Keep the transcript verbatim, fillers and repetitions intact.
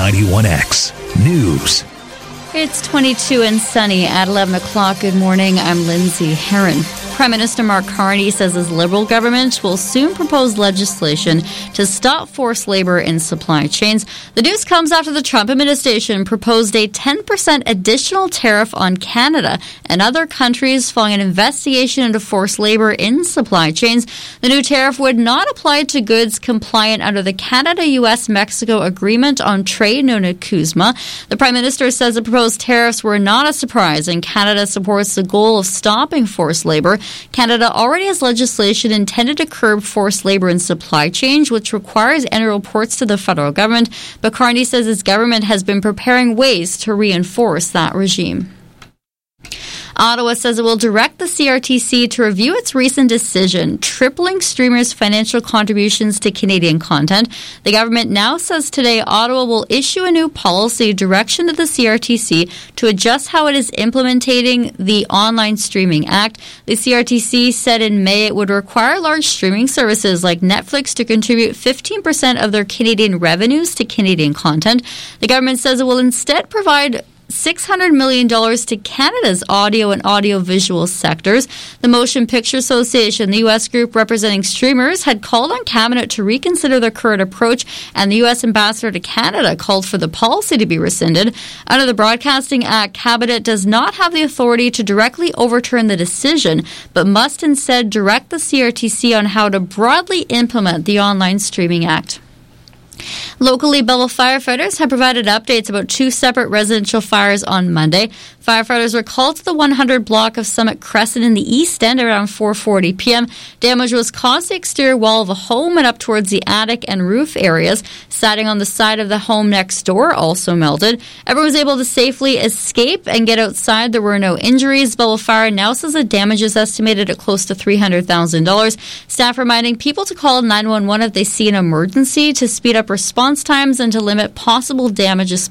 ninety-one X News. It's twenty-two and sunny at eleven o'clock. Good morning. I'm Lindsay Herron. Prime Minister Mark Carney says his Liberal government will soon propose legislation to stop forced labor in supply chains. The news comes after the Trump administration proposed a ten percent additional tariff on Canada and other countries following an investigation into forced labor in supply chains. The new tariff would not apply to goods compliant under the Canada-U S Mexico Agreement on Trade, known as CUSMA. The Prime Minister says the proposed tariffs were not a surprise, and Canada supports the goal of stopping forced labor. Canada already has legislation intended to curb forced labor in supply chains, which requires annual reports to the federal government. But Carney says his government has been preparing ways to reinforce that regime. Ottawa says it will direct the C R T C to review its recent decision, tripling streamers' financial contributions to Canadian content. The government now says today Ottawa will issue a new policy direction to the C R T C to adjust how it is implementing the Online Streaming Act. The C R T C said in May it would require large streaming services like Netflix to contribute fifteen percent of their Canadian revenues to Canadian content. The government says it will instead provide six hundred million dollars to Canada's audio and audiovisual sectors. The Motion Picture Association, the U S group representing streamers, had called on Cabinet to reconsider their current approach, and the U S ambassador to Canada called for the policy to be rescinded. Under the Broadcasting Act, Cabinet does not have the authority to directly overturn the decision, but must instead direct the C R T C on how to broadly implement the Online Streaming Act. Locally, Belleville firefighters have provided updates about two separate residential fires on Monday. Firefighters were called to the one hundred block of Summit Crescent in the East End around four forty p.m. Damage was caused to the exterior wall of a home and up towards the attic and roof areas. Siding on the side of the home next door also melted. Everyone was able to safely escape and get outside. There were no injuries. Belleville Fire now says the damage is estimated at close to three hundred thousand dollars. Staff reminding people to call nine one one if they see an emergency to speed up response times and to limit possible damages